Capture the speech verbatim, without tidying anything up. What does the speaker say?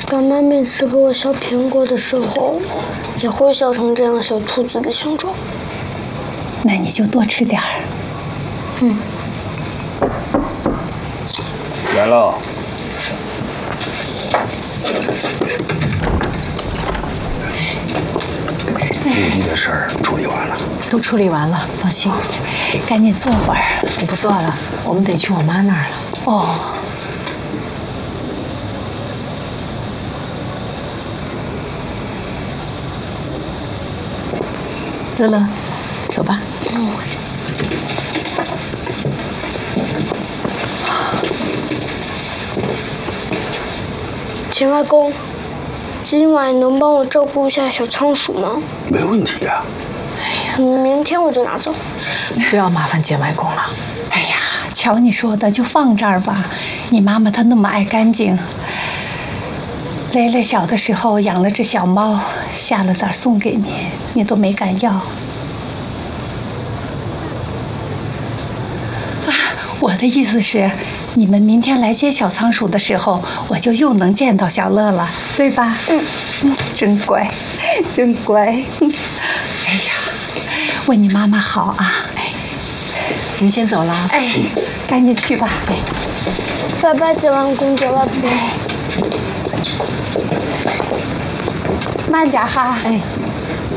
干妈每次给我削苹果的时候，也会削成这样小兔子的形状。 那你就多吃点儿。 嗯。 来了。墓地的事儿处理完了， 都处理完了，放心，赶紧坐会儿。 我不坐了，我们得去我妈那儿了。 哦。乐乐，走吧。嗯。 秦外公，今晚能帮我照顾一下小仓鼠吗？ 没问题呀、啊。 哎呀，明天我就拿走。 不要麻烦简外公了。 哎呀，瞧你说的，就放这儿吧。你妈妈她那么爱干净。蕾蕾小的时候养了只小猫，下了崽送给你，你都没敢要。啊，我的意思是，你们明天来接小仓鼠的时候，我就又能见到小乐了，对吧？嗯嗯，真乖，真乖。哎呀，问你妈妈好啊。哎， 我们先走了。 哎，赶紧去吧。哎， 拜拜，简外公，简外婆。 慢点哈。 哎。